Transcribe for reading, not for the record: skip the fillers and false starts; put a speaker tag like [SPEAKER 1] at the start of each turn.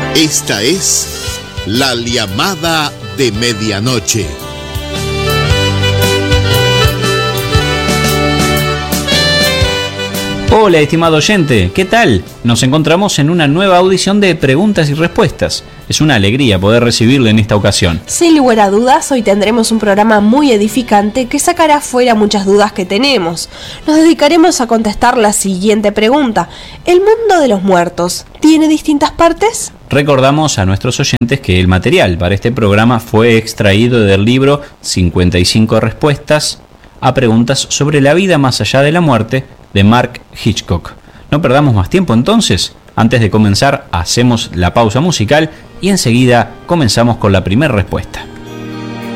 [SPEAKER 1] Esta es la llamada de medianoche.
[SPEAKER 2] Hola, estimado oyente, ¿qué tal? Nos encontramos en una nueva audición de preguntas y respuestas. Es una alegría poder recibirle en esta ocasión.
[SPEAKER 3] Sin lugar a dudas, hoy tendremos un programa muy edificante que sacará fuera muchas dudas que tenemos. Nos dedicaremos a contestar la siguiente pregunta. ¿El mundo de los muertos tiene distintas partes?
[SPEAKER 2] Recordamos a nuestros oyentes que el material para este programa fue extraído del libro 55 respuestas a preguntas sobre la vida más allá de la muerte de Mark Hitchcock. No perdamos más tiempo entonces. Antes de comenzar, hacemos la pausa musical y enseguida comenzamos con la primera respuesta.